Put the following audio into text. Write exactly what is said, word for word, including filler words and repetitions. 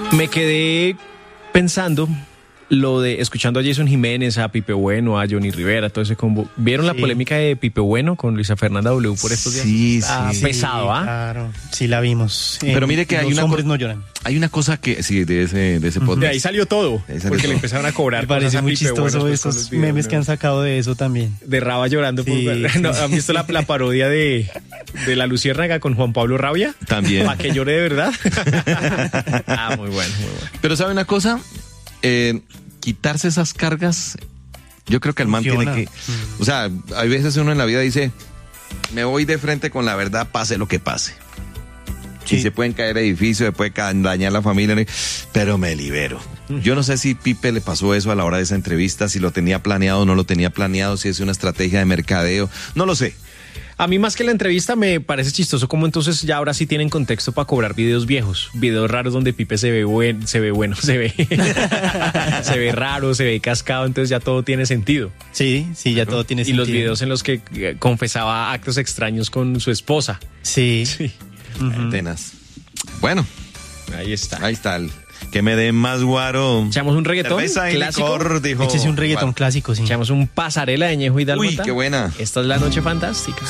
Me quedé pensando lo de escuchando a Jason Jiménez, a Pipe Bueno, a Johnny Rivera, todo ese combo. ¿Vieron sí. la polémica de Pipe Bueno con Luisa Fernanda W por estos días? Sí, ah, sí. pesado, ¿ah? ¿eh? Claro, sí la vimos. Pero eh, mire que hay los una hombres co- no lloran. Hay una cosa que sí de ese de ese podcast. De ahí salió todo, ahí salió porque todo. le empezaron a cobrar. Me parece muy Pipe chistoso Bueno esos memes videos, que han sacado de eso también. De Raba llorando. Sí, por... sí. ¿No, ¿Han visto la, la parodia de, de La Luciérnaga con Juan Pablo Rabia? También. Para que llore de verdad. Ah, muy bueno, muy bueno. Pero ¿sabe una cosa? Eh, quitarse esas cargas, yo creo que el man Funciona. tiene que... O sea, hay veces uno en la vida dice, me voy de frente con la verdad, pase lo que pase. Sí. Si se pueden caer edificios, se puede dañar la familia, pero me libero. Yo no sé si Pipe le pasó eso a la hora de esa entrevista, si lo tenía planeado o no lo tenía planeado, si es una estrategia de mercadeo, no lo sé. A mí más que la entrevista me parece chistoso como entonces ya ahora sí tienen contexto para cobrar videos viejos, videos raros donde Pipe se ve buen, se ve bueno, se ve se ve raro, se ve cascado, entonces ya todo tiene sentido. Sí, sí, ya todo tiene y sentido. Y los videos en los que confesaba actos extraños con su esposa. Sí. Sí. Uh-huh. Tenaz. Bueno, ahí está. Ahí está el que me den más guaro. Echamos un reggaetón clásico. Licor, dijo, Échese un reggaetón clásico, sí. Echamos un pasarela de Ñejo y Dálmata. Uy, qué buena. Esta es la noche fantástica.